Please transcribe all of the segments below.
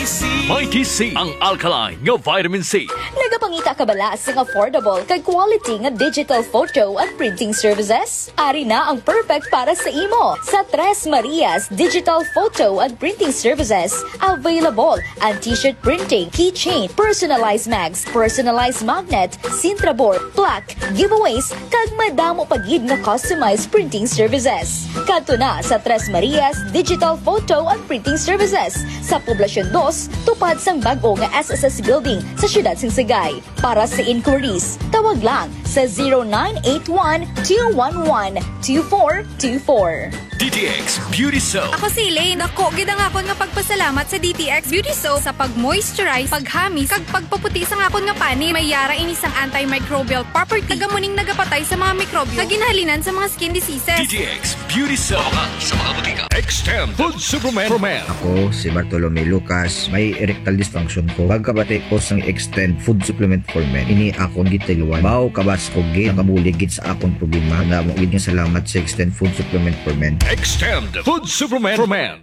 Mighty C, ang alkaline nga vitamin C. Nagapangita ka bala sa affordable kag quality nga digital photo at printing services? Ari na ang perfect para sa imo. Sa Tres Marias Digital Photo and Printing Services, available ang t-shirt printing, keychain, personalized mags, personalized magnet, Sintra board, plaque, giveaways, kag madamo pagid nga customized printing services. Kadto na sa Tres Marias Digital Photo and Printing Services sa Poblasyon 2, tupad sang bag-o nga SSS Building sa Siyudad Singsagay. Para sa inquiries, tawag lang sa 0981-211-2424. DTX Beauty Soap. Ako si Elaine. Ako, gid ang akon nga pagpasalamat sa DTX Beauty Soap sa pag-moisturize, paghamis, kag pagpaputi sa akon nga pani. May yara ini sang antimicrobial property. Tagamuning nagapatay sa mga mikrobyo. Kaginhalinan sa mga skin diseases. DTX Beauty Soap. Sa mga butika. Extend Food Supplement for Men. Ako, si Bartolome Lucas, may erectile dysfunction ko. Pagkabati ko sang Extend Food Supplement for Men, ini akong gitiluan. Bao kabas ko gid, nakabuligid sa akong problema. Na mo gid nga salamat sa Extend Food Supplement for Men. Extend Food Supplement for Men.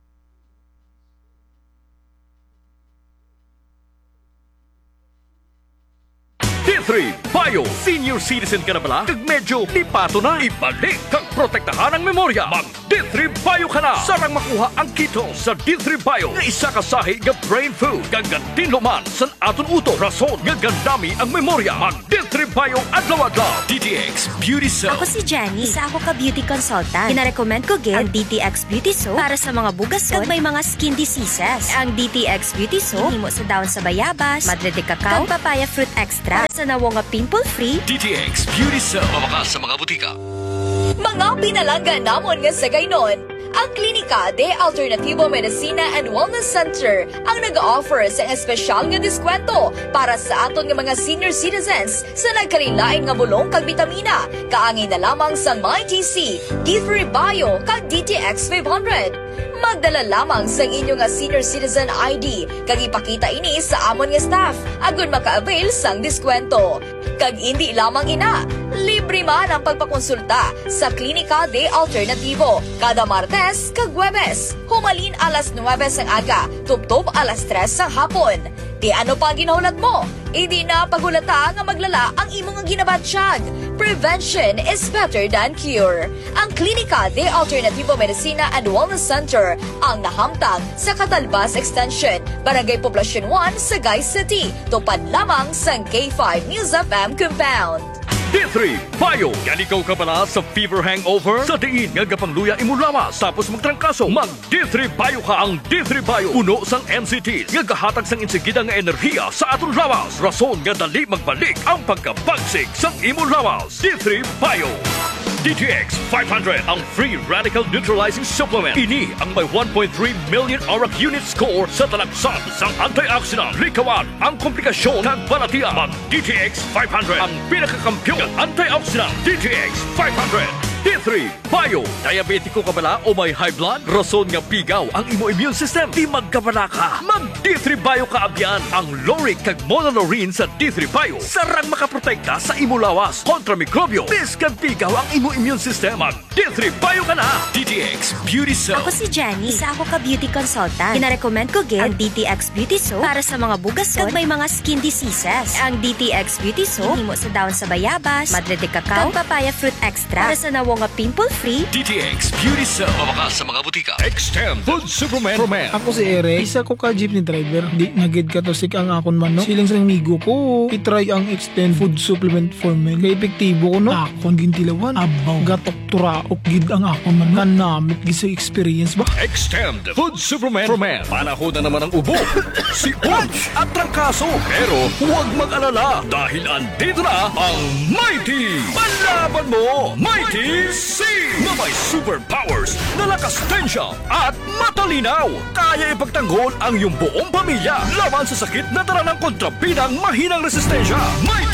D3 Bio. Senior citizen ka na bala? Kag medyo lipato na. Ibalik kag protektahan ang memorya. Mag D3 Bio ka na. Sarang makuha ang kito sa D3 Bio. Nga isa kasahi nga brain food. Kag tinluman san aton uto. Rason nga gandami ang memorya. Mag D3 Bio adlaw-adlaw. DTX Beauty Soap. Ako si Jenny. Isa ako ka beauty consultant. Kinarecommend ko gid ang DTX Beauty Soap para sa mga bugason kag may mga skin diseases. Ang DTX Beauty Soap himo sa dahon sa bayabas, madre de cacao, kag papaya fruit extra sa nawo nga pimple-free. DTX Beauty Soap. Mabakas sa mga butika. Mga pinalanggan namon nga sa gaynon, ang Klinika de Alternativo Medicina and Wellness Center ang nag-offer sa espesyal nga diskwento para sa aton nga mga senior citizens sa nagkalilain nga bulong kag bitamina. Kaangin na lamang sa MyTC, D3 Bio kag DTX 500. Magdala lamang sa inyo nga senior citizen ID kag ipakita ini sa amon nga staff agon maka-avail sang diskwento. Kag hindi lamang ina, libre man ang pagpakonsulta sa Klinika de Alternativo kada Martes kag Huwebes. Humalin alas 9 sang aga, tubtob alas 3 sang hapon. Di ano pa ang ginahulat mo? Hindi na pagulata nga maglala ang imong ginabatsyag. Prevention is better than cure. Ang Klinika de Alternativo Medicina and Wellness Center ang nahamtang sa Catalbas Extension, Barangay Poblasyon 1, Sagay City. Tupad lamang sa K5 News FM Compound. D3 Bio. Yan ikaw ka pala sa fever hangover? Sa diin nga gapangluya imo lawas tapos magtrangkaso. Mag D3 Bio ka. Ang D3 Bio uno sang MCTs nga gahatag sang insigida nga enerhiya sa aton lawas. Rason nga dali magbalik ang pagkabagsik sang imo lawas. D3 Bio. DTX 500 ang free radical neutralizing supplement. Ini ang may 1.3 million ORAC unit score sa talagsan sang antioxidant. Likawan ang komplikasyon ng balatian. Mag DTX 500 ang pinakakampiyon ng antioxidant. DTX 500. D3 Bio. Diabetiko ka bala o may high blood? Rason nga pigaw ang imo immune system. Di magkabala ka. Mag D3 Bio ka abyan. Ang Loric kag Monolaurin sa D3 Bio. Sarang makaprotekta sa imo lawas kontra mikrobyo. Biskan pigaw ang imo immune system. Mag D3 Bio ka na. DTX Beauty Soap. Ako si Jenny. Isa ako ka beauty consultant. Kinarecommend ko gid ang DTX Beauty Soap para sa mga bugason kag may mga skin diseases. Ang DTX Beauty Soap himo sa dahon sa bayabas, madre de cacao, kag papaya fruit extra para sa nawo nga pimple-free. DTX Beauty Soap. Mabakas sa mga butika. Extend Food Supplement for Men. Ako si Eric, isa ko ka jeepney driver. Di nagid ka to sik ang akon man, no? Siling sa migo ko, itry ang Extend Food Supplement for Men. Kaya epektibo ko, no? Akon gintilawan. Abaw, gatok turaok gid ang akon man. Kanamit gisa experience ba? Extend Food Supplement for Men. Panahon na naman ang ubo, si Punch at trangkaso. Pero huwag mag-alala dahil andito na ang Mighty. Palaban mo, Mighty C na may superpowers na lakas tensya at matalinaw. Kaya ipagtanggol ang iyong buong pamilya laban sa sakit na dala ng kontrabidang mahinang resistensya. Mighty C!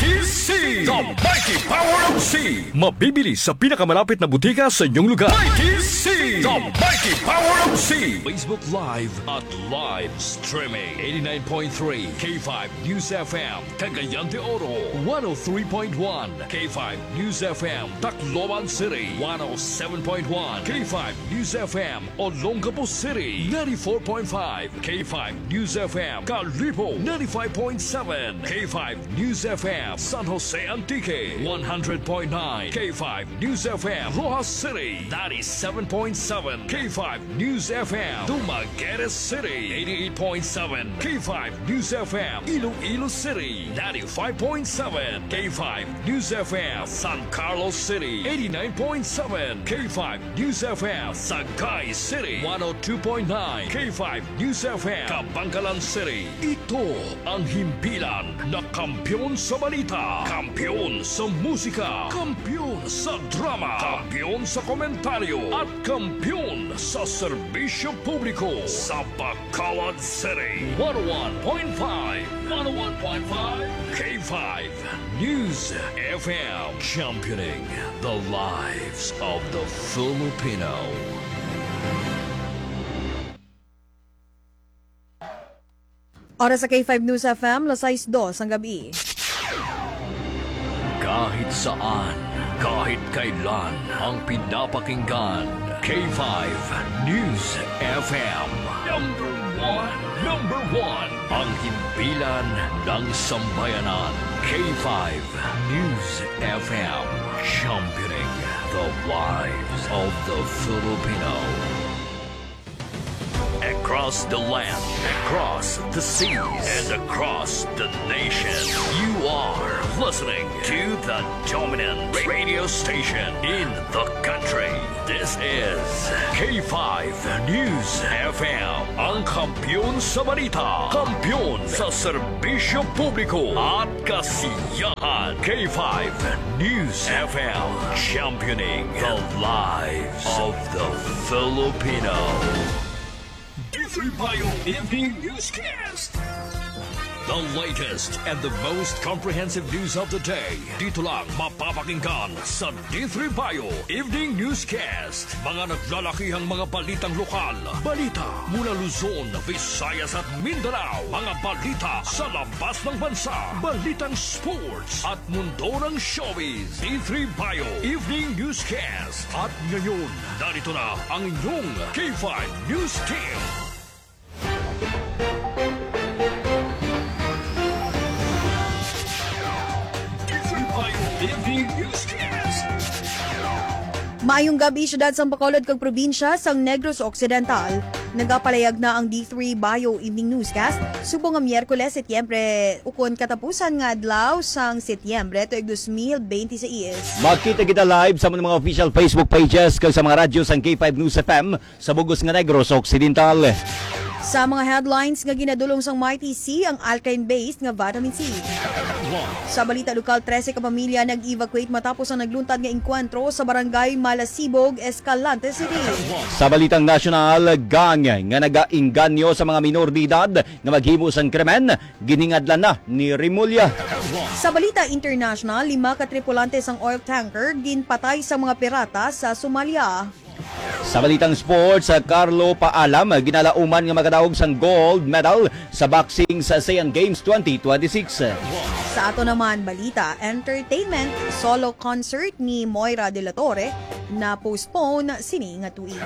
The Mighty Power of C. Mabibili sa pinakamalapit na butika sa inyong lugar. Mighty C. The Mighty Power of C. Facebook Live at live streaming. 89.3 K5 News FM. Cagayan de Oro. 103.1 K5 News FM. Tacloban City. 107.1 K5 News FM. Olongapo City. 94.5 K5 News FM. Calibo. 95.7 K5 News FM. San Jose Antique. 100.9 K5 News FM. Rojas City. 97.7 K5 News FM. Dumaguete City. 88.7 K5 News FM. Iloilo City. 95.7 K5 News FM. San Carlos City. 89.7 K5 News FM. Sagay City. 102.9 K5 News FM. Kabangkalan City. Ito ang himpilan na kampiyon sa balita, kampiyon sa musika, kampiyon sa drama, kampiyon sa komentaryo, at kampiyon sa serbisyo publiko sa Bacolod City. 101.5 K5 News FM, championing the lives of the Filipino. Oras sa K5 News FM, las 6:02 ang gabi. Kahit saan, kahit kailan, ang pinapakinggan. K5 News FM. Number one. Ang himpilan ng sambayanan. K5 News FM. Championing the lives of the Filipino. Across the land, across the seas, and across the nation, you are listening to the dominant radio station in the country. This is K5 News FM, ang kampiyon sa balita, kampiyon sa serbisyo publiko at kasiyahan. K5 News FM, championing the lives of the Filipino. D3 Bayo Evening Newscast. The latest and the most comprehensive news of the day. Dito lang mapapakinggan sa D3 Bayo Evening Newscast. Mga naglalakihang mga balitang lokal. Balita mula Luzon, Visayas at Mindanao. Mga balita sa labas ng bansa. Balitang sports at mundo ng showbiz. D3 Bayo Evening Newscast. At ngayon, narito na ang inyong K5 News Team. Maayong gabi, syudad sang Bacolod kag probinsya sang Negros Occidental. Nagapalayag na ang D3 Bayo Evening Newscast subong nga Miyerkules, Setyembre, ukon katapusan nga adlaw sang Setyembre tuig 2026. Magkita kita live sa mga official Facebook pages kag sa mga radyo sang K5 News FM sa bugos nga Negros Occidental. Sa mga headlines nga ginadulong sang Mighty C ang alkaline-based nga vitamin C. Sa balita lokal, 13 ka pamilya nag-evacuate matapos ang nagluntad nga engkwentro sa barangay Malasibog, Escalante City. Sa balitang nasyonal, gang nga nagainganyo sa mga minor de edad nga maghimo sang krimen, giningadlan na ni Rimulya. Sa balita international, 5 ka tripulante sang oil tanker ginpatay sa mga pirata sa Somalia. Sa balitang sports, Carlo paalam ginalauman nga makadaog sang gold medal sa boxing sa ASEAN Games 2026. Sa ato naman balita, entertainment, solo concert ni Moira de la Torre na postpone sini nga tuig.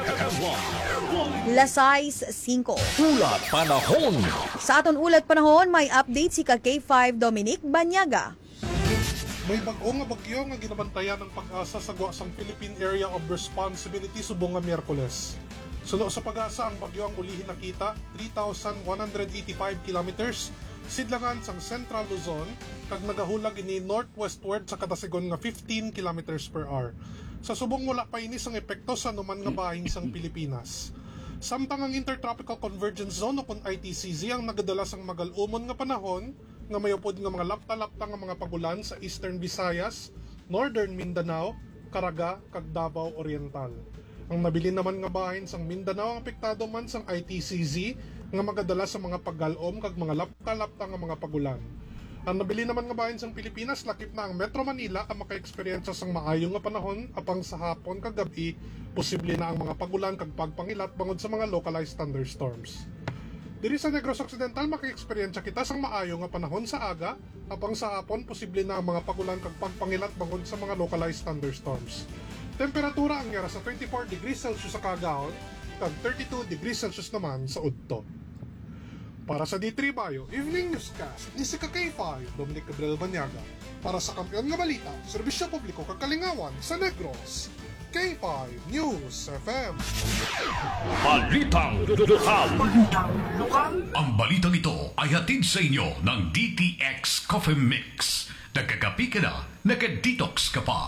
Lasais 5. Ulat panahon. Sa aton ulat panahon, may update si K5 Dominic Banyaga. May bag-o nga bagyo nga ginabantayan ng pag-asa sa guwasang Philippine Area of Responsibility subong nga Miyerkules. Sulo sa pag-asa ang bagyo ang ulihin nakita 3,185 kilometers sidlangan sang Central Luzon kag nagahulag ini northwestward sa katasigon nga 15 kilometers per hour. Sa subong wala pa ini sang epekto sa numan nga bahing sang Pilipinas. Samtang ang Intertropical Convergence Zone o ITCZ ang nagadala sang magalumon nga panahon nga mayupod nga mga lapta-lapta nga mga pagulan sa Eastern Visayas, Northern Mindanao, Caraga, kag Davao Oriental. Ang nabilin naman nga bahin sang Mindanao ang apektado man sang ITCZ nga magadala sa mga paggalom kag mga lapta-lapta nga mga pagulan. Ang nabili naman nga bahin sang Pilipinas, lakip na ang Metro Manila ang maka-eksperyensya sang maayong nga panahon, apang sa hapon kag gabi, posible na ang mga pagulan kag pagpangilat bangod sa mga localized thunderstorms. Diri sa Negros Occidental, maka-eksperyensya kita sang maayong nga panahon sa aga, apang sa hapon, posible na ang mga pagulan kag pagpangilat bangod sa mga localized thunderstorms. Temperatura ang yara sa 24 degrees Celsius sa Cagaon, kag 32 degrees Celsius naman sa Udto. Para sa D3 Bayo Evening Newscast ni si K5 Dominic Gabriel Banyaga. Para sa kampiyon nga balita, serbisyo publiko kag kalingawan sa Negros, K5 News FM. Balitang lokal. Ang balitang ito ay hatid sa inyo ng DTX Coffee Mix. Nagkakapi ka na, naka-detox ka pa.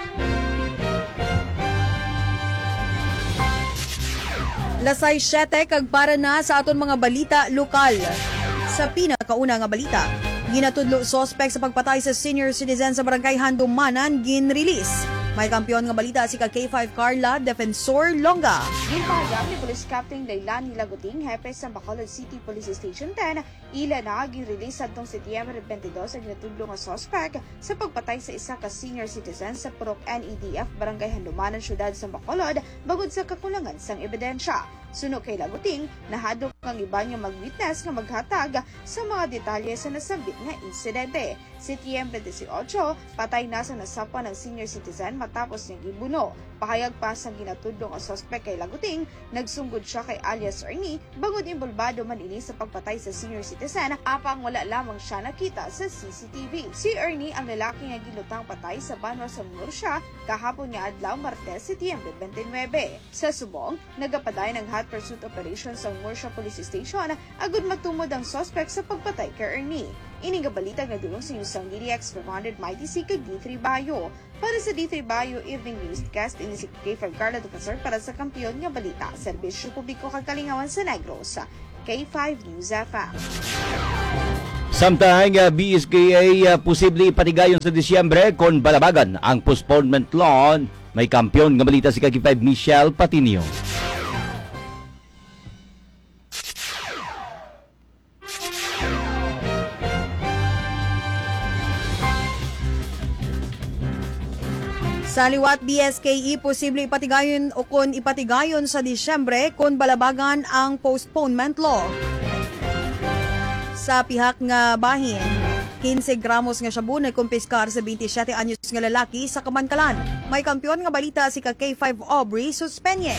Lasay 7 kag para na sa aton mga balita lokal. Sa pinakauna nga balita, ginatudlo suspect sa pagpatay sa senior citizen sa barangay Handumanan gin-release. May kampiyon nga balita si K5 Carla Defensor Longa. Ginpahayag ni Police Captain Leilani Laguting, hepe sa Bacolod City Police Station 10, ila na gin-release adtong Setyembre 22 ang ginatudlo nga suspect sa pagpatay sa isa ka senior citizen sa Purok NEDF Barangay Handumanan, Syudad sa Bacolod, bagod sa kakulangan sang ebidensya. Suno kay Laguting, nahadok ang iba niya mag-witness nga maghatag sa mga detalye sa nasambit nga insidente. Setyembre 18, patay na sa nasapa ng senior citizen matapos niyang gibuno. Pahayag pa sa ginatudlo nga suspect kay Laguting, nagsunggod siya kay alias Ernie, bangod involbado man ini sa pagpatay sa senior citizen, apang wala lamang siya nakita sa CCTV. Si Ernie ang lalaki nga gilutang patay sa Banwa sa Murcia kahapon nga adlaw Martes, Setyembre 29. Sa subong, nagapaday ng hot pursuit operation sa Murcia Police Station agud magtumod ang suspect sa pagpatay kay Ernie. Ining balita nga dulong sa News DDX 500 Mighty C kag D3 Bayo. Para sa D3 Bayo Evening Newscast, ini si K5 Carla Defensor para sa kampiyon nga balita, serbisyo publiko kag kalingawan sa Negros, K5 News FM. Samtang BSKA posible ipatigayon sa Disyembre kon balabagan ang postponement law, may kampiyon nga balita si K5 Michelle Patinio. Sa liwat BSKE, posible ipatigayon o kon ipatigayon sa Disyembre kung balabagan ang postponement law. Sa pihak nga bahin, 15 gramos nga shabu na kumpiskar sa 27 anyos nga lalaki sa Kamankalan. May kampiyon nga balita si K5 Aubrey Suspenye.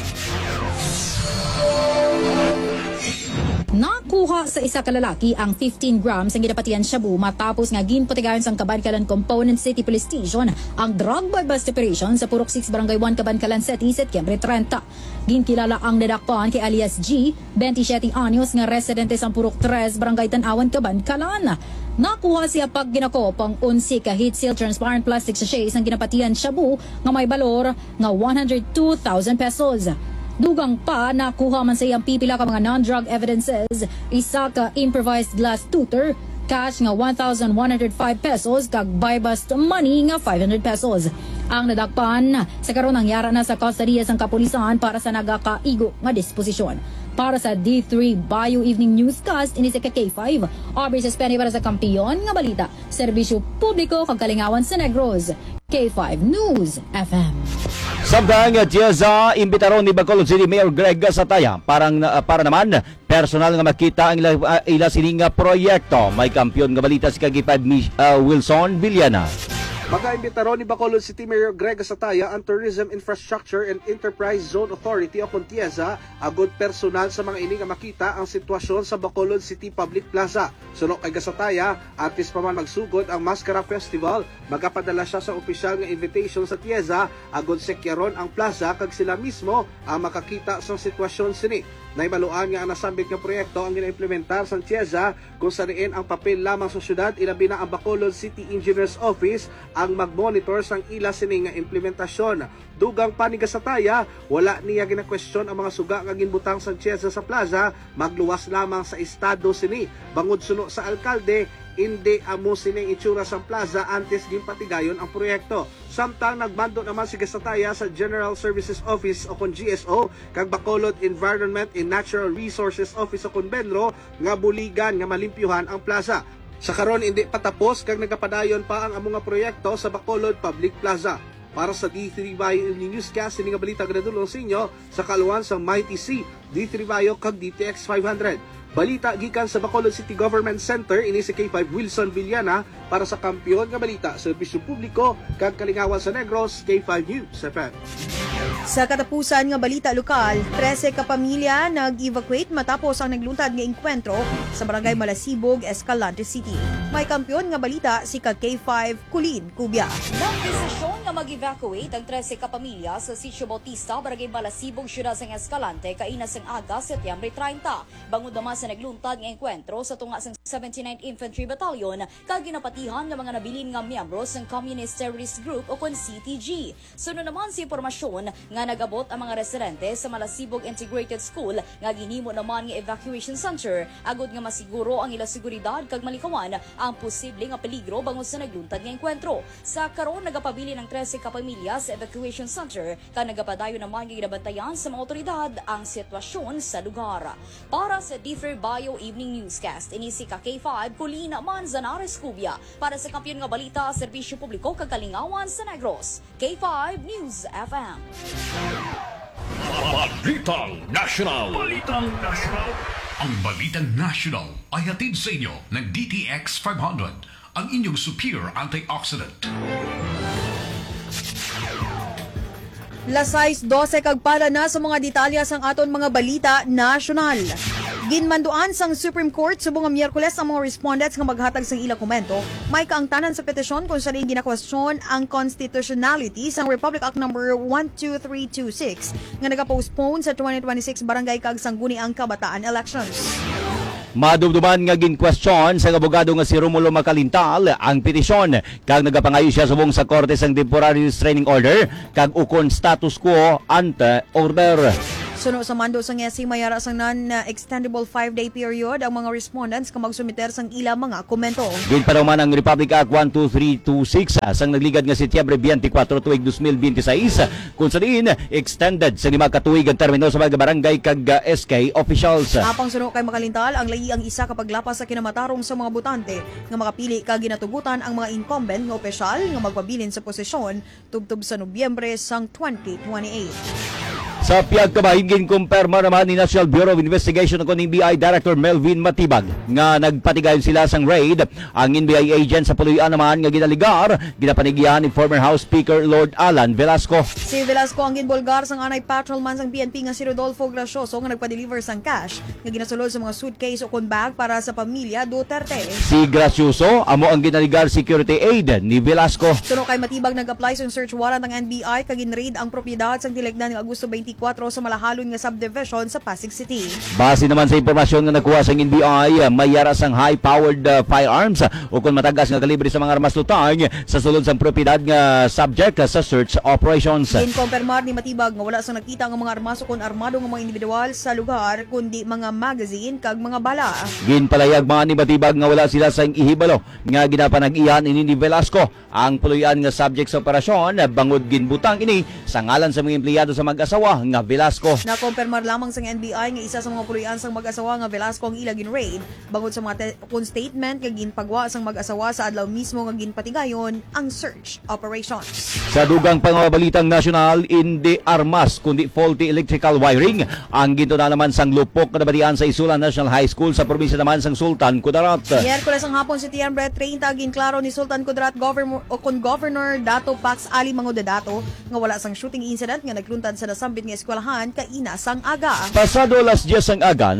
Nakuha sa isa ka lalaki ang 15 grams ang ginapatian shabu matapos nga ginpatigayon sang Kabankalan Component City Police Station ang drug by bust operation sa Purok 6 Barangay 1 Kabankalan City, Setyembre 30. Ginkilala ang nadakpan kay alias G, 27 anyos nga residente sa Purok 3 Barangay Tanawan, Kabankalan. Nakuha siya pag ginako pang 11 ka heat seal transparent plastic sachets ang ginapatian shabu nga may balor nga 102,000 pesos. Dugang pa, nakuha man sa iyang pipila ka mga non-drug evidences, isa ka improvised glass tutor, cash nga 1,105 pesos, kag buy bust money nga 500 pesos. Ang nadakpan sa karon nangyara na sa kustodiya sang kapulisan para sa nagakaigo nga disposisyon. Para sa D3 Bayo Evening Newscast, ini si K5, Aubrey Suspenny para sa kampiyon nga balita, serbisyo publiko kag kalingawan sa Negros, K5 News FM. Samtang Tiesa, imbitaron ni Bacolod City Mayor Greg Sataya para naman personal nga makita ang ila sining proyekto. May kampiyon nga balita si K5 Wilson Villana. Mag-aimbitaron ni Bacolod City Mayor Greg Sataya ang Tourism Infrastructure and Enterprise Zone Authority o Tiesa agud personal sa mga ini nga makita ang sitwasyon sa Bacolod City Public Plaza. Sunod kay Gasataya, artist pa man magsugod ang Mascara Festival, magapadala siya sa opisyal nga invitation sa Tiesa agud sekyaron ang plaza kag sila mismo ang makakita sa sitwasyon sini. Naibaluan nga ang nasambit nga proyekto ang gina-implementar sa Tiesa kung sariin ang papel lamang sa syudad, ilabi na ang Bacolod City Engineers Office ang mag-monitor sang ila sini nga implementasyon. Dugang pa ni Gasataya, wala niya gina-question ang mga suga nga ginbutang sa Tiesa sa plaza, magluwas lamang sa estado sini. Bangod suno sa alkalde, hindi amo sining itsura sa plaza antes ginpatigayon ang proyekto. Samtang nagbando naman si Gasataya sa General Services Office o kon GSO kag Bacolod Environment and Natural Resources Office o kon BENRO nga buligan nga malimpyuhan ang plaza. Sa karon hindi patapos kag nagapadayon pa ang among nga proyekto sa Bacolod Public Plaza. Para sa D3 Bayo Evening Newscast, ini nga balita gadulong sa inyo sa kaluan sa Mighty C, D3 Bayo kag DTX 500. Balita gikan sa Bacolod City Government Center ini si K5 Wilson Villana para sa kampiyon nga balita sa serbisyo publiko kag kalingawan sa Negros, K5 News FM. Sa katapusan nga balita lokal, 13 ka pamilya nag-evacuate matapos ang nagluntad nga engkwentro sa Barangay Malasibog, Escalante City. May kampiyon nga balita si K5 Kulin Cubia. Nagdesisyon nga mag-evacuate ang 13 ka pamilya sa Sitio Bautista, Barangay Malasibog, Siyudad sang Escalante, kainas ang aga, Setyembre 30. Bangod naman sa nagluntad nga engkwentro sa tunga sang 79th Infantry Battalion, kag ginapatihan nga mga nabilin nga miyembro ng Communist Terrorist Group o kon CTG. Sunod naman si impormasyon nga nagabot ang mga residente sa Malasibog Integrated School nga ginhimo naman nga evacuation center agud nga masiguro ang ila seguridad kag malikawan ang posible nga peligro bangod sa nagluntad nga engkwentro. Sa karon nagapabili ng 13 ka pamilya sa evacuation center kag nagapadayon naman nga ginabantayan sa mga otoridad ang sitwasyon sa lugar. Para sa D3 Bayo Evening Newscast, ini si K5 Kulina Manzanares Cubia para sa kampiyon nga balita serbisyo publiko kag kalingawan sa Negros, K5 News FM. Balitang National. Ang Balitang National ay hatid sa inyo ng DTX 500, ang inyong superior antioxidant. Lasais 12 kag para na sa mga detalya sang aton mga balita national. Ginmanduan sang Supreme Court subong nga Miyerkules ang mga respondents nga maghatag sang ila komento. May kaangtanan sa petisyon kung saan gina-question ang constitutionality sang Republic Act No. 12326 nga nagapostpone sa 2026 barangay kag sangguniang kabataan elections. Madumduman nga gin-question sa abogado nga si Romulo Macalintal ang petisyon kag nagapangayo siya subong sa korte sang temporary restraining order kag ukon status quo ante order. Suno sa mando sang ESI mayara sang non-extendable 5-day period ang mga respondents nga magsumiter sang ila mga komento. Ginpadaman ang Republic Act 12326 sang nagligad nga Setyembre 24 tuig 2026 kung sa diin extended sa 5 katuig ang termino sa mga barangay kag SK officials. Apang suno kay Macalintal ang layi ang isa kapag lapas sa kinamatarong sa mga botante nga makapili kag ginatugutan ang mga incumbent nga opisyal nga magpabilin sa posisyon tubtob sa Nobyembre sang 2028. Sa piyag kabahingin kumpirma naman ni National Bureau of Investigation ng NBI Director Melvin Matibag nga nagpatigayon sila sang raid ang NBI agent sa Puluyan naman nga ginaligar ginapanigihan ni former House Speaker Lord Alan Velasco. Si Velasco ang ginbolgar sang anay patrolman sang PNP nga si Rodolfo Gracioso nga nagpa-deliver sang cash nga ginasulod sa mga suitcase o kun bag para sa pamilya Duterte. Si Gracioso amo ang ginaligar security aid ni Velasco. Suno kay Matibag nag-apply sa search warrant ng NBI kag ginraid ang propiedad sang tilegdan ng Agosto 24 sa Malahalon nga subdivision sa Pasig City. Base naman sa impormasyon nga nakuha sa NBI, may yara sang high-powered firearms o kung matagas nga kalibre sa mga armas lutang sa sulod sang propiedad nga subject sa search operations. Ginkompirmar ni Matibag nga wala sang nakita nga mga armas o kung armado nga mga individual sa lugar kundi mga magazine kag mga bala. Ginpalayag man ni Matibag nga wala sila sang ihibalo nga ginapanag-iyan ini ni Velasco ang puluyan nga subject sa operasyon bangod ginbutang ini sa ngalan sa mga empleyado sa mag-asawa nga Velasco. Nakompirmar lamang sa NBI nga isa sa mga puluyan sang mag-asawa nga Velasco ang ila ginraid bangod sa mga statement nga ginpagwa sang mag-asawa sa adlaw mismo nga ginpatigayon ang search operations. Sa dugang pangabalitang nasyonal, hindi armas kundi faulty electrical wiring ang gintunan naman sang lupok na nabatian sa Isulan National High School sa probinsya naman sang Sultan Kudarat. Miyerkules ang hapon Setyembre 30 ginklaro ni Sultan Kudarat Governor Dato Pax Ali Mangudadato nga wala sang shooting incident nga nagluntad sa nasambit nga eskwelahan kaina sang aga. Pasado alas 10 ang aga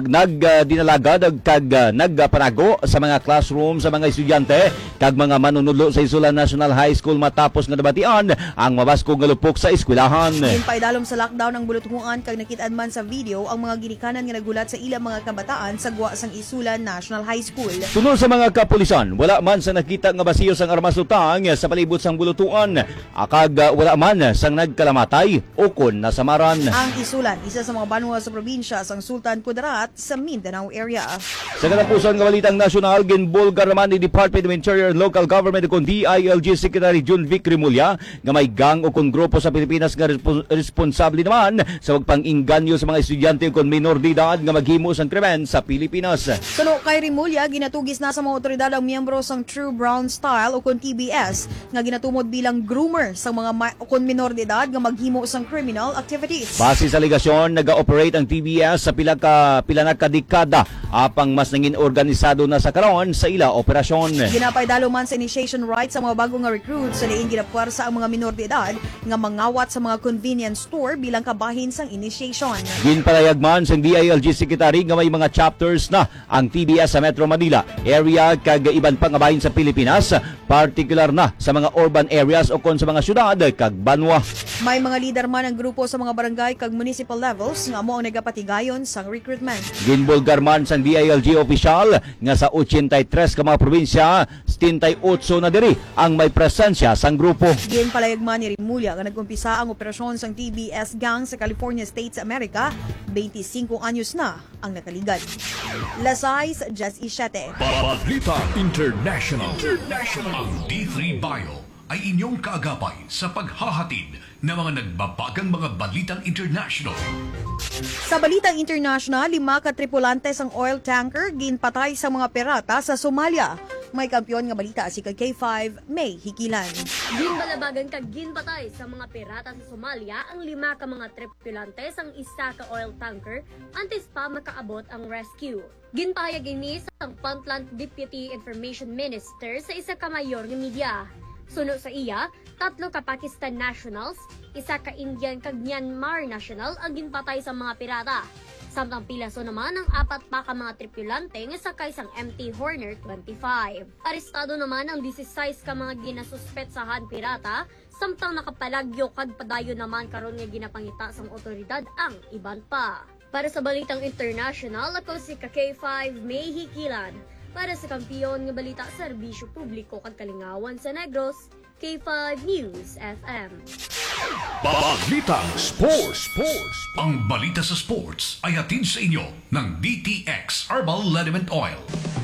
nagdinalaga kag nagpanago sa mga classroom sa mga estudyante kag mga manunudlo sa Isulan National High School matapos nga nabatian ang mabaskog nga lupok sa eskwelahan. Ginpaidalom sa lockdown ang buluthuan kag nakit-an man sa video ang mga ginikanan nga nagulat sa ilang mga kabataan sa gwa sang Isulan National High School. Tunod sa mga kapulisan, wala man sa nakita nga basiyo sang armas lutang sa palibot sang bulutuan, kag wala man sang nagkalamatay o kon nasa kasamaran. Ang isulan, isa sa mga banwa sa probinsya sang Sultan Kudarat sa Mindanao area. Sa katapusan ng balitang nasyonal, ginbulgar naman ni Department of Interior and Local Government kung DILG Secretary Jun Vic Rimulya nga may gang o kung grupo sa Pilipinas nga responsable naman sa magpang-inganyo sa mga estudyante o kung minor de edad nga maghimo sang krimen sa Pilipinas. Suno kay Rimulya, ginatugis na sa mga otoridad ang miyembro sang True Brown Style o kung TBS nga ginatumod bilang groomer sa mga kung minor de edad nga maghimo sang criminal activities. Base sa aligasyon, nag-operate ang TBS sa pila na kadekada apang mas nangin organisado na sa karon sa ila operasyon. Ginapay dalo man sa initiation rights sa mga bagong nga recruits sa liin ginapuwersa ang mga minor de edad nga mangawat sa mga convenience store bilang kabahin sang initiation. Ginpalayag man sa DILG Secretary nga may mga chapters na ang TBS sa Metro Manila area kag iban pang kabahin sa Pilipinas, particular na sa mga urban areas o kon sa mga syudad kag banwa. May mga leader man ang grupo sa mga barangay kag municipal levels nga mo ang nagapatigayon sang recruitment. Ginbulgar man sa DILG official nga sa 83 ka mga probinsya, 78 na diri ang may presensya sang grupo. Ginpalayag man ni Rimulya nga nagumpisa ang operasyon sang TBS gang sa California States, America. 25 anyos na ang nakaligad. Lasais, Jess Ishete. Balita International. Ang D3 Bio ay inyong kaagapay sa paghahatid ng mga nagbabagang mga balitang international. Sa balitang international, 5 katripulante sang oil tanker ginpatay sa mga pirata sa Somalia. May kampiyon nga balita si K5 May Hikilan. Ginbalabagan kag ginpatay sa mga pirata sa Somalia ang 5 ka mga tripulante sang isa ka oil tanker antes pa makaabot ang rescue. Ginpahayag ini sa Puntland Deputy Information Minister sa isa ka mayor nga media. Suno sa iya, 3 ka Pakistan nationals, 1 ka Indian kag Myanmar national ang ginpatay sa mga pirata. Samtang pilaso naman ang 4 pa ka mga tripulante nga sakay sang MT Horner 25. Arestado naman ang 16 ka mga ginasuspetsahan pirata, samtang nakapalagyo kag padayon naman karon nga ginapangita sang otoridad ang iban pa. Para sa balitang international, ako si K5 May Hikilan. Para sa kampiyon nga balita serbisyo publiko kag kalingawan sa Negros, K5 News FM. Balitang Sports. Ang balita sa sports ay hatid sa inyo ng DTX Herbal Liniment Oil.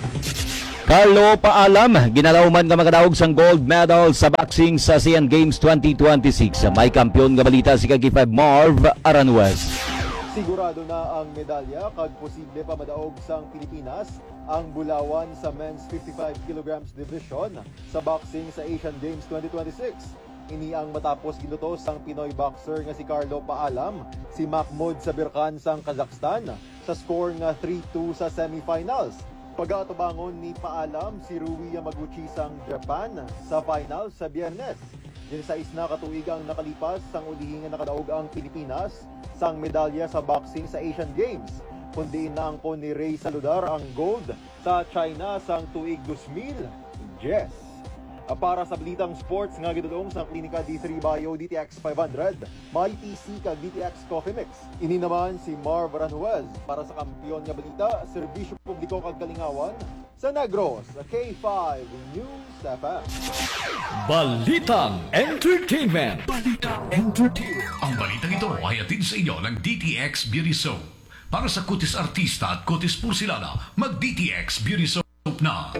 Carlo Paalam, ginalaw man nga makadaog sang gold medal sa boxing sa ASEAN Games 2026. May kampiyon nga balita si K5 Marv Aranjuez. Sigurado na ang medalya kag posible pa madaog sang Pilipinas ang bulawan sa men's 55 kilograms division sa boxing sa Asian Games 2026. Ini ang matapos gilutos sang Pinoy boxer nga si Carlo Paalam, si Mahmoud Sabirkhan sang Kazakhstan sa score nga 3-2 sa semifinals. Pag-atubangon ni Paalam si Rui Yamaguchi sang Japan sa finals sa Biyernes. Din sa isna katuig ang nakalipas sang ulihin nga nakadaog ang Pilipinas sang medalya sa boxing sa Asian Games. Kundi inaangkon ni Ray Saludar ang gold sa China sang tuig 2000. Yes. Para sa balitang sports nga gidudong sa klinika D3 Bio DTX 500, may PC kag DTX Coffee Mix. Ini naman si Marv Aranjuez para sa kampiyon nga balita, serbisyo publiko kag kalingawan sa Negros, sa K5 News FM. Balitang Entertainment. Ang balitang ito ay hatid sa inyo ng DTX Beauty Soap. Para sa kutis artista at kutis porsilana, mag-DTX Beauty Soap na.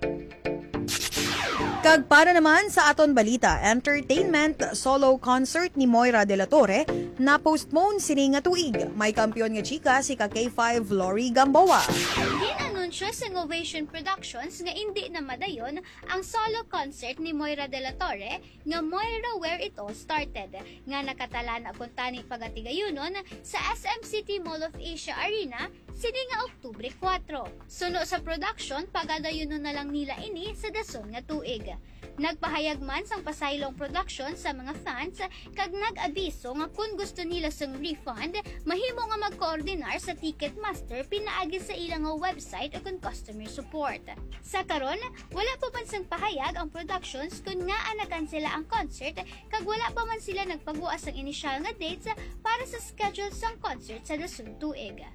Kag para naman sa aton balita, entertainment solo concert ni Moira de la Torre na postpone sini nga tuig. May kampiyon nga chika si K5 Lori Gamboa. Ginanunsyo sa Innovation Productions nga hindi na madayon ang solo concert ni Moira de la Torre nga Moira Where It All Started nga nakatala na kuntani pagatigayunon sa SM City Mall of Asia Arena sini nga Oktubre 4. Suno sa production, pagadayunon na lang nila ini sa dason nga tuig. Nagpahayag man sang Pasaylong Production sa mga fans kag nag-abiso nga kung gusto nila sang refund, mahimo nga mag-coordinar sa Ticketmaster pinaagi sa ilang nga website o kung customer support. Sa karon, wala pa man sang pahayag ang productions kung nga nakansela ang concert kag wala pa man sila nagpagawa sang inisyal nga dates para sa schedule sang concert sa dasun tuig.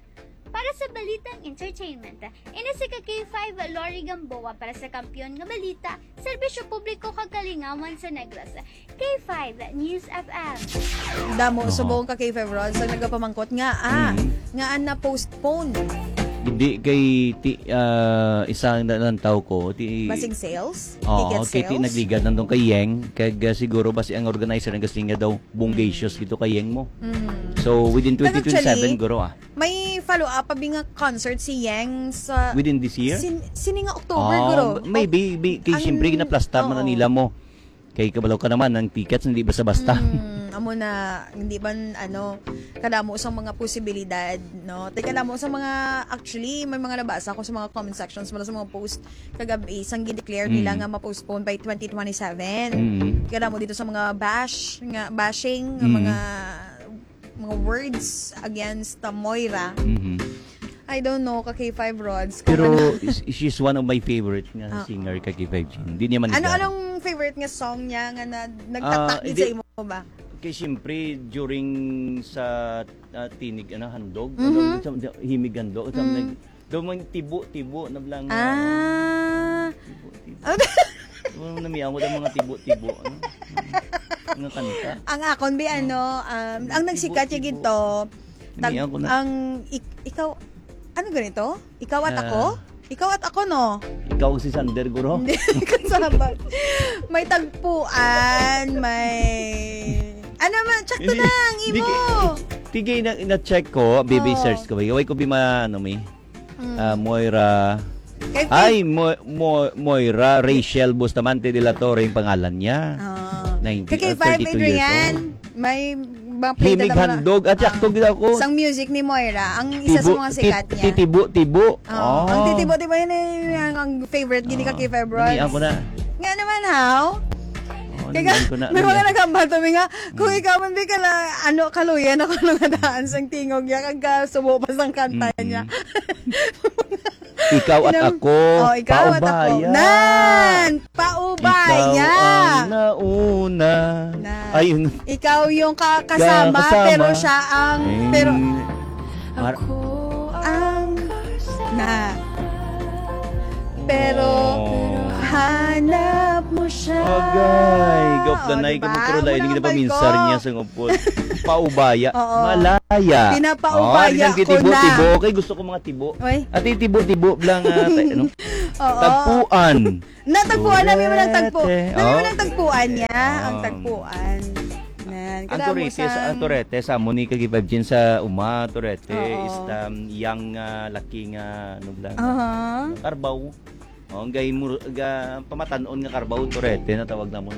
para sa balitang entertainment. Inisi ka K5 Lori Gamboa para sa kampiyon nga balita, serbisyo publiko kag kalingawan sa Negros. K5 News FM. Damo subong ka K5 Rods ang nagapamangkot nga nga na postpone Hindi kay isang nantaw ko basing sales, Oo, ticket kay sales. nagligad nandun kay Yeng kag siguro basi ang organizer ng gasing nga daw bungacious gito kay Yeng mo. So within 2027 Actually, guro May follow up pa nga concert si Yang sa within this year? Sini nga October guro. Maybe kay siyempre ginaplasta man nila mo. Kay kabalaw ka naman ng tickets hindi basta-basta. Amo na hindi ba kadamo sa mga posibilidad, no? Kadamo sa mga actually may mga nabasa ko sa mga comment sections mula sa mga post kagabi isang gi-declare nila nga ma-postpone by 2027. Kadamo dito sa mga bashing mga words against Moira. I don't know, ka K5 Rods. Pero she's one of my favorite nga singer ka K5 Jean. Hindi niya man Anong favorite nga song niya nga nagtatak din sa imo ba? Kay siyempre during sa tinig handog, himig handog, daw man tibo na blang. Tibo. Namiya ko daw mga tibo. Nga kanta. Ang akon bi ang nagsikat yung ginto. Ikaw ano ganito? Ikaw at ako? Ikaw at ako, no? Ikaw si Sander, guro? Hindi, kasama. May tagpuan, ano man, check ko na, ang imo. Tigay na-check ko, baby search ko. Gaway ko Moira. Moira Rachel Bustamante de la Torre yung pangalan niya. Kay 5 Adrian, may himig handog at yaktog din ako. Sang music ni Moira, ang isa sa mga sikat niya. Titibo. Ang titibo yun ang favorite gini ka kay February. Hindi ako na. Nga naman, how? May mga nagkambato nga, kung ikaw man di ka na, kaluyan ako nung adaan sang tingog niya, kag subo pa sang kanta niya. Ikaw at ako, paubaya. Paubaya. Ikaw ang nauna. Ayun. Ikaw yung kasama, pero siya ang, ako ang pero hanap mo siya. Agay, goplanay ka mo pero dahil hindi na paminsar niya sa ngupot. Paubaya, malaya. Pinapaubaya ko na. Tibo, kay gusto ko mga tibo. At tibo lang tagpuan. Natagpuan namin mo ng tagpo. Namin mo ng tagpuan niya, ang tagpuan. Ang Torete sa Monica Gibabjin sa Torete is yang laki nga Carbaw. Ang pamatanon nga Carbaw Torete na tawag namon.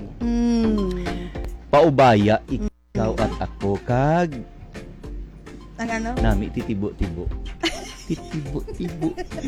Paubaya ikaw at ako kag ang nami titibo-tibo. Titibo-tibo.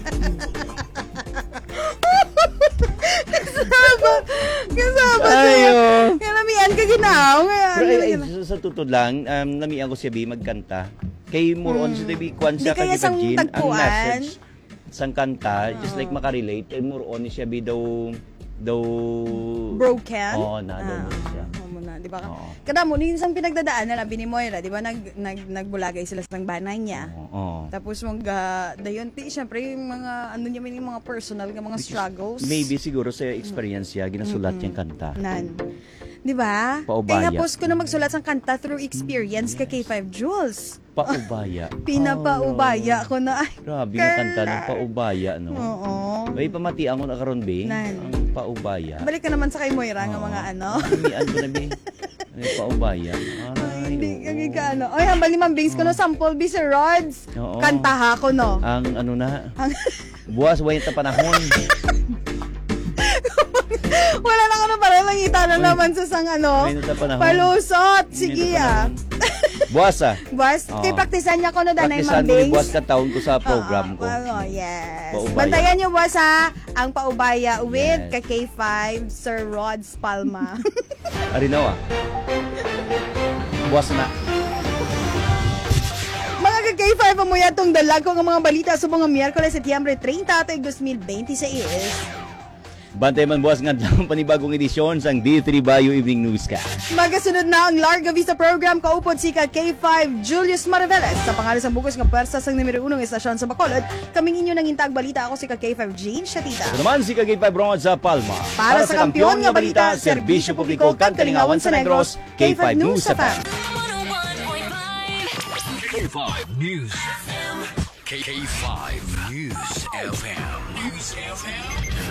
Kasama sa'yo. Kaya namian ka ginaw. Sa tutod lang, namian ko siya magkanta. Kay Moron si Debbie Kwan siya kay Virgin. Ang message sang kanta, just like makarelate, kay Moron siya daw broken? Oo, daw siya. Di ba? Kada mo, isang pinagdadaan na labi ni Moira, di ba, nagbulagay sila sa banay niya. Tapos dayon, siyempre, yung mga, yung mga personal, yung mga struggles. Maybe siguro sa experience niya, ginasulat niyang kanta. Di ba? Paubaya. Kaya ko na magsulat ng kanta through experience kay K5 Jules. Paubaya. Pinapaubaya ko na. Grabe nga kanta ng paubaya, no? Oo. May pamatian ko na karon be. Ang paubaya. Balik ka naman sa kay Moira ng mga Himian ko na be. May paubaya. Hindi ka Oy, hambal ni Mambings ko no sample be Sir Rods. Kantaha ko no. Ang buwas way ta panahon. Wala na ko na para langita na naman sa sang palusot. Sige Buwas kay praktisan niya ko no danay Mambings. Praktisan buwas ka taon ko sa program ko. Yes. Bantayan niyo buwas ang paubaya with K5 Sir Rods Palma. Arinaw buwas na. Mga K5 amuya tong dalag ko ng mga balita sa mga Miyerkules, Setyembre 30, 2026. Bantay man buwas nga lang panibagong edisyon sang D3 Bayo Evening Newscast. Magasunod na ang Larga Vista program kaupod si K5 Julius Maraveles sa pangalan sa bukos nga pwersa sang numero 1 estasyon sa Bacolod. Kaming inyo nang intag balita, ako si K5 Jane Shatita. Ito naman si K5 Ron sa Palma. Para sa kampiyon nga balita, serbisyo publiko kag kalingawan sa Negros, K5 News FM. K5 News FM. K5 News FM. News FM.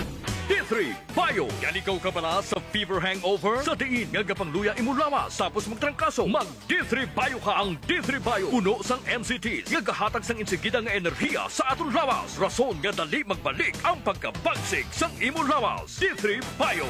D3 Bayo. Yan ikaw ka pala sa fever hangover? Sa diin nga gapang luya imulawas. Tapos magtrangkaso. Mag D3 Bayo ka ang D3 Bayo. Puno sang MCTs. Nga gahatag sang insigida nga enerhiya sa atong lawas. Rason nga dali magbalik ang pagkabagsig sang imulawas. D3 Bayo.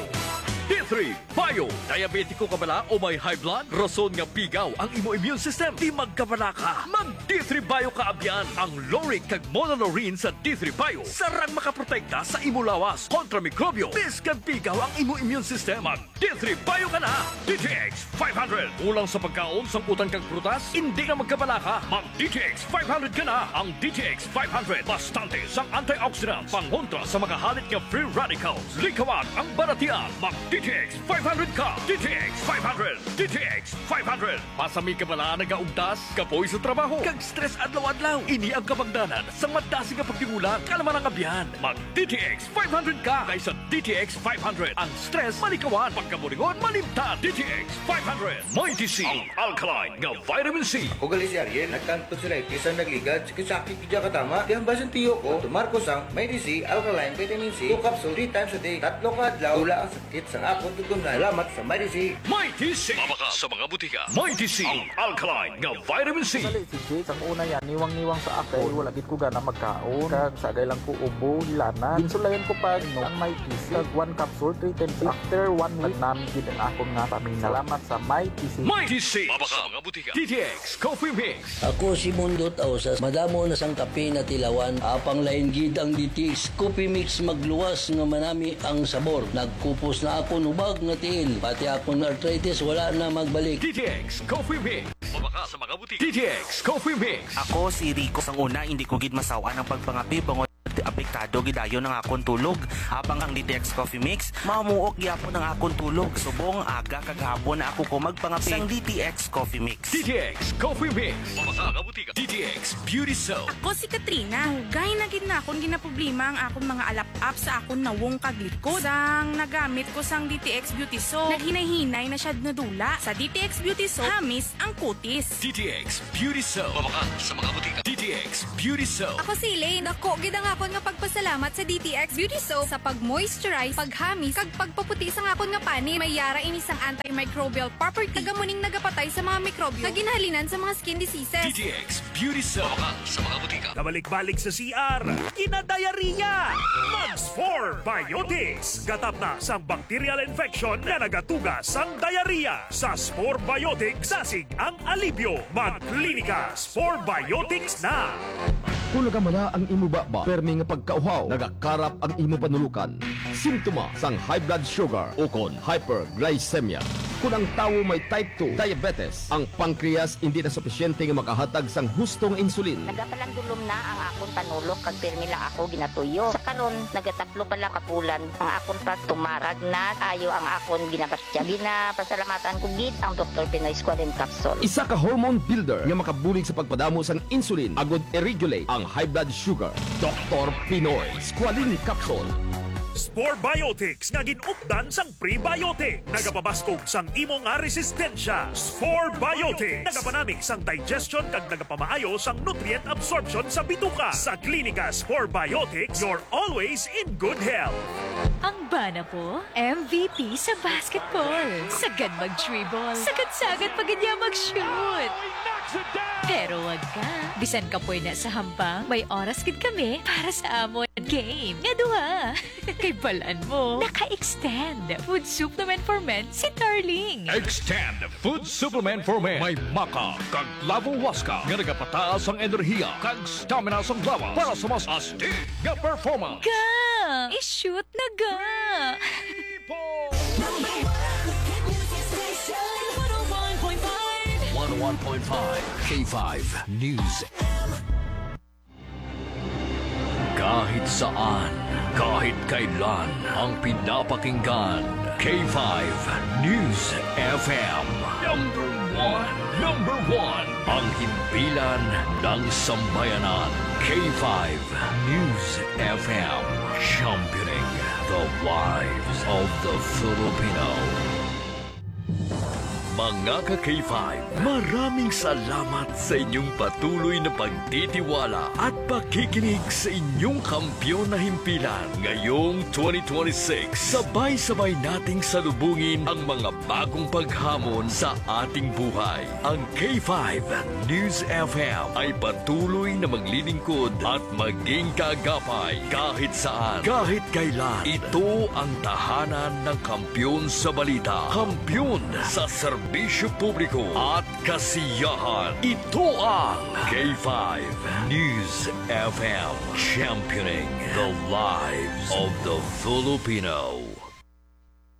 D3 Bayo. Diabetiko ka bala o may high blood? Rason nga pigaw ang imo immune system. Di magkabala ka. Mag D3 Bayo ka abyan. Ang Loric kag Monolorine sa D3 Bayo. Sarang makaprotekta sa imo lawas kontra mikrobyo. Biskan pigaw ang imo immune system. Mag D3 Bayo ka na. DTX 500. Ulang sa pagkaon sang utang kag prutas? Hindi ka magkabala ka. Mag DTX 500 ka na. Ang DTX 500 bastante sang antioxidants. Pangontra sa mga halit nga free radicals. Likawan ang baratian. Mag DTX 500 ka! DTX 500! DTX 500! Pasami ka bala nagaugdas, kapoy sa trabaho, kag stress adlaw-adlaw. Ini ang kabagdanan sa madasi nga pagtingulang kalaman ang abyan. Mag DTX 500 ka! Kaysa DTX 500, ang stress malikawan, pagkabulingon malimtan. DTX 500! May DC, ang alkaline nga vitamin C. Ako gali si Ariel, nagtanto sila isang nagligad, sakit kidya katama. Di ang basan tiyo ko, tumarko sang may DC, alkaline, vitamin C, 2 capsule 3 times a day, 3 ka adlaw, tula ang sakit sa ako tugong na alamat sa Mighty C. Mighty C! Mabaka sa mga butika. Mighty C! Ang alkaline nga vitamin C. Sa si Jade, ang una yan, niwang-niwang sa akin, wala gid ko gana magkaon. Kag sagay lang ko ubo, hilana. Ginsulayan ko pa ang Mighty C. Kag 1 capsule, 3 times. After 1 week, namin gid ang akong nga pamin. Salamat sa Mighty C. Mighty C! Mabaka sa mga butika. DTX Coffee Mix. Ako si Mundo Tausas. Madamo na sang kape na tilawan. Apang lain gid ang DTX Coffee Mix magluwas nga manami ang sabor. Nagkupos na ako nubag nga tiil. Pati akong arthritis wala na magbalik. DTX Coffee Mix. Mabaka sa mga butika. DTX Coffee Mix. Ako si Rico. Sang una, hindi ko gid masawa ng pagpangapi bangon apektado gidayon ng akong tulog. Habang ang DTX Coffee Mix, mamuok gyapon ng akong tulog. Subong aga kagahapon na ako ko magpangapi sang DTX Coffee Mix. DTX Coffee Mix. Mabaka sa butika. DTX Beauty Soap. Ako si Katrina. Hugay na gid na akong ginaproblema ang akong mga alap-up sa akong nawong kaglikod. Sang nagamit ko sang DTX Beauty Soap, naghinay-hinay na siya nadula. Sa DTX Beauty Soap, hamis ang kutis. DTX Beauty Soap. Mabaka sa mga butika. DTX Beauty Soap. Ako si Elaine. Ako gid ang akon nga pagpasalamat sa DTX Beauty Soap sa pag-moisturize, paghamis, kag pagpaputi sa akon nga pani. May yara ini sang antimicrobial property. Tagamuning nagapatay sa mga mikrobyo. Kaginhalinan sa mga skin diseases. DTX Beauty Soap. Mabaka sa mga butika. Kabalik-balik sa CR, kinadayariya. Mags 4 Biotics. Gatap na sang bacterial infection na nagatugas sang diarrhea. Sa Spore Biotics, sasig ang alibyo. Mag-klinika Spore Biotics na. Kung nagamana ang imo baba, permi nga pagkauhaw, nagakarap ang imo panulukan. Simptoma sang high blood sugar o kon hyperglycemia. Kung ang tawo may type 2 diabetes, ang pancreas hindi na sufisyente nga makahatag sang hustong insulin. Nagapalandulom na ang akong panulok kag permi lang ako ginatuyo. Sa karon nagataplo pala kapulan ang akong pagtumarag na ayo ang akong ginabastya. Pasalamatan ko gid ang Dr. Pinoy Squalene Capsule. Isa ka hormone builder nga makabulig sa pagpadamo sang insulin agod i-regulate ang high blood sugar. Dr. Pinoy Squalene Capsule. Spore Biotics nga ginupdan sang prebiotic. Nagapabaskog sang imo nga resistensya. Spore Biotics. Nagapanamig sang digestion kag nagapamaayo sang nutrient absorption sa bituka. Sa klinika Spore Biotics, you're always in good health. Ang bana po, MVP sa basketball. Sagad mag-dribble. Sagad-sagad paganya mag-shoot. Pero wag ka. Bisan ka po na sa hambang, may oras gid kami para sa amon game. Nga duha. Kay balaan mo, naka-extend food supplement for men si Darling. Extend Food Supplement for Men. May maka kag lavo waska nga nagapataas ang enerhiya kag stamina sang lawas para sa mas astig nga performance. Ga! I-shoot na ga! 101.5 K5 News. Kahit saan, kahit kailan, ang pinapakinggan. K5 News FM. Number one. Ang himpilan ng sambayanan. K5 News FM. Championing the lives of the Filipino. Mga ka-K5, maraming salamat sa inyong patuloy na pagtitiwala at pakikinig sa inyong kampyon na himpilan. Ngayong 2026, sabay-sabay nating salubungin ang mga bagong paghamon sa ating buhay. Ang K5 News FM ay patuloy na maglilingkod at maging kaagapay kahit saan, kahit kailan. Ito ang tahanan ng kampyon sa balita, kampyon sa serbisyo publiko at kasiyahan. Ito ang K5 News FM, championing the lives of the Filipino.